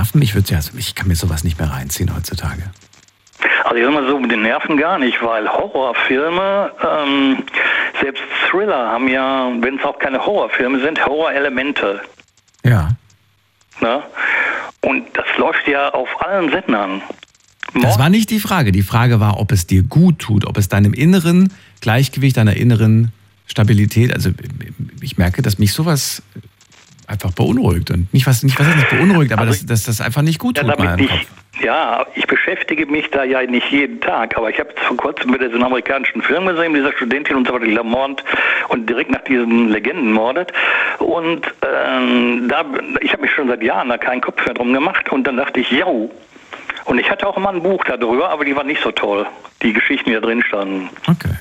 Nerven? Ich kann mir sowas nicht mehr reinziehen heutzutage. Also ich sag mal so, mit den Nerven gar nicht, weil Horrorfilme, selbst Thriller haben ja, wenn es auch keine Horrorfilme sind, Horrorelemente. Ja. Ne? Und das läuft ja auf allen Sendern. Das war nicht die Frage. Die Frage war, ob es dir gut tut, ob es deinem inneren Gleichgewicht, deiner inneren Stabilität, also ich merke, dass mich sowas einfach beunruhigt und nicht was nicht beunruhigt, aber also, dass das einfach nicht gut tut. Ja, ich beschäftige mich da ja nicht jeden Tag, aber ich habe vor kurzem wieder diesen amerikanischen Film gesehen, dieser Studentin und so weiter, die Lamont und direkt nach diesen Legenden mordet. Und ich habe mich schon seit Jahren da keinen Kopf mehr drum gemacht und dann dachte ich, jau. Und ich hatte auch immer ein Buch darüber, aber die waren nicht so toll, die Geschichten, die da drin standen. Okay.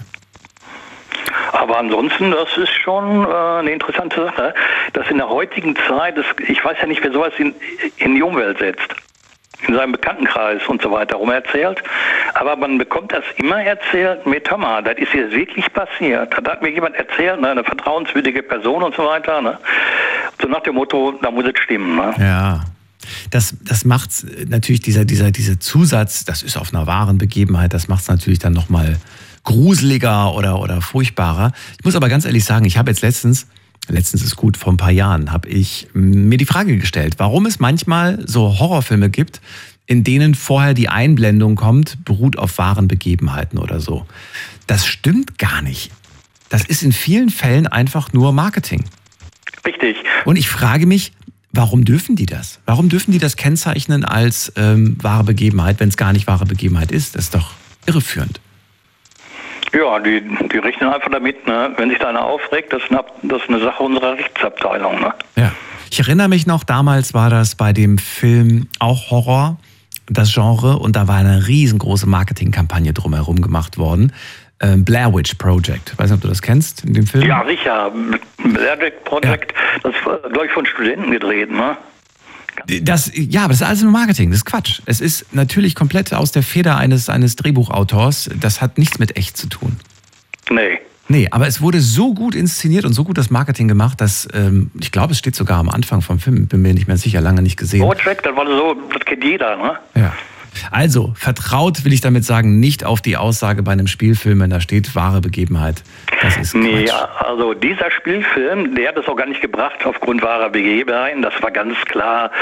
Aber ansonsten, das ist schon eine interessante Sache, dass in der heutigen Zeit, ich weiß ja nicht, wer sowas in die Umwelt setzt, in seinem Bekanntenkreis und so weiter rum erzählt, aber man bekommt das immer erzählt mit, hör mal, das ist jetzt wirklich passiert. Das hat mir jemand erzählt, ne, eine vertrauenswürdige Person und so weiter. Ne? So nach dem Motto, da muss es stimmen. Ne? Ja. Das macht natürlich, dieser Zusatz, das ist auf einer wahren Begebenheit, das macht es natürlich dann nochmal gruseliger oder furchtbarer. Ich muss aber ganz ehrlich sagen, ich habe jetzt letztens ist gut, vor ein paar Jahren, habe ich mir die Frage gestellt, warum es manchmal so Horrorfilme gibt, in denen vorher die Einblendung kommt, beruht auf wahren Begebenheiten oder so. Das stimmt gar nicht. Das ist in vielen Fällen einfach nur Marketing. Richtig. Und ich frage mich, warum dürfen die das? Warum dürfen die das kennzeichnen als wahre Begebenheit, wenn es gar nicht wahre Begebenheit ist? Das ist doch irreführend. Ja, die rechnen einfach damit, ne? Wenn sich da einer aufregt, das ist eine Sache unserer Rechtsabteilung. Ne? Ja. Ich erinnere mich noch, damals war das bei dem Film auch Horror, das Genre, und da war eine riesengroße Marketingkampagne drumherum gemacht worden. Blair Witch Project. Ich weiß nicht, ob du das kennst in dem Film? Ja, sicher. Blair Witch Project, ja. Das war, glaube ich, von Studenten gedreht, ne? Aber das ist alles nur Marketing, das ist Quatsch. Es ist natürlich komplett aus der Feder eines Drehbuchautors. Das hat nichts mit echt zu tun. Nee, aber es wurde so gut inszeniert und so gut das Marketing gemacht, dass, ich glaube, es steht sogar am Anfang vom Film, bin mir nicht mehr sicher, lange nicht gesehen. Project, das war so, das kennt jeder, ne? Ja. Also, vertraut will ich damit sagen, nicht auf die Aussage bei einem Spielfilm, wenn da steht, wahre Begebenheit. Das ist Quatsch. Nee, also dieser Spielfilm, der hat es auch gar nicht gebracht aufgrund wahrer Begebenheiten. Das war ganz klar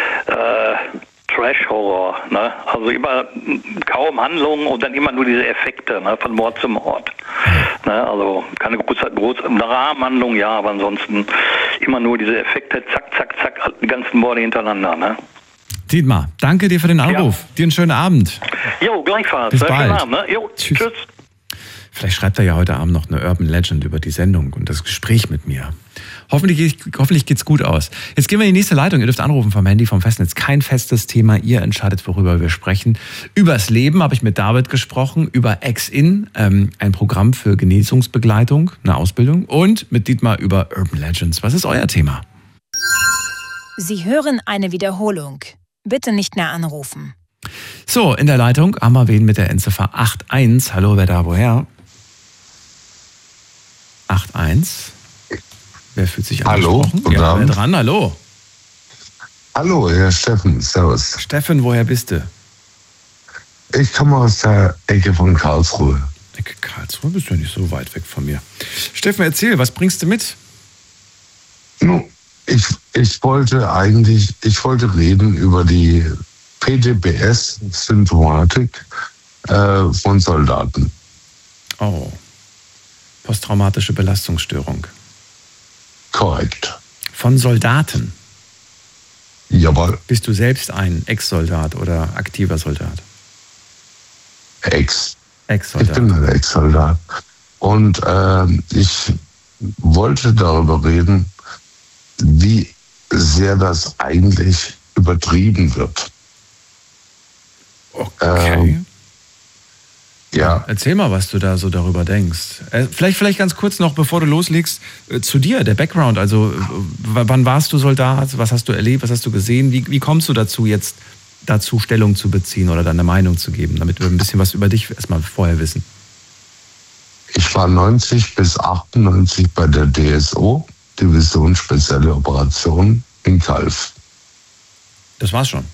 Trash-Horror. Ne? Also immer kaum Handlungen und dann immer nur diese Effekte, ne? Von Mord zu Mord. Ne? Also keine große Rahmenhandlung, ja, aber ansonsten immer nur diese Effekte, zack, zack, zack, die ganzen Morde hintereinander. Ne? Dietmar, danke dir für den Anruf. Ja. Dir einen schönen Abend. Jo, gleichfalls. Bis bald. Schönen Abend, ne? Jo, tschüss. Vielleicht schreibt er ja heute Abend noch eine Urban Legend über die Sendung und das Gespräch mit mir. Hoffentlich geht's gut aus. Jetzt gehen wir in die nächste Leitung. Ihr dürft anrufen vom Handy, vom Festnetz. Kein festes Thema. Ihr entscheidet, worüber wir sprechen. Übers Leben habe ich mit David gesprochen. Über Ex-In, ein Programm für Genesungsbegleitung, eine Ausbildung. Und mit Dietmar über Urban Legends. Was ist euer Thema? Sie hören eine Wiederholung. Bitte nicht mehr anrufen. So, in der Leitung haben wir wen mit der Endziffer 81. Hallo, wer da, woher? 81. Wer fühlt sich angesprochen? Hallo, ja, wer dran? Hallo. Hallo, Herr Steffen, servus. Steffen, woher bist du? Ich komme aus der Ecke von Karlsruhe. Ecke Karlsruhe? Bist du ja nicht so weit weg von mir. Steffen, erzähl, was bringst du mit? Ich wollte reden über die PTBS-Symptomatik von Soldaten. Oh, posttraumatische Belastungsstörung. Korrekt. Von Soldaten? Jawohl. Bist du selbst ein Ex-Soldat oder aktiver Soldat? Ex-Soldat. Ich bin ein Ex-Soldat. Und ich wollte darüber reden, wie sehr das eigentlich übertrieben wird. Okay. Ja. Erzähl mal, was du da so darüber denkst. Vielleicht ganz kurz noch, bevor du loslegst, zu dir, der Background. Also, wann warst du Soldat? Was hast du erlebt? Was hast du gesehen? Wie kommst du dazu, jetzt dazu Stellung zu beziehen oder deine Meinung zu geben, damit wir ein bisschen was über dich erstmal vorher wissen? Ich war 90 bis 98 bei der DSO, Division Spezielle Operationen in Calw. Das war's schon?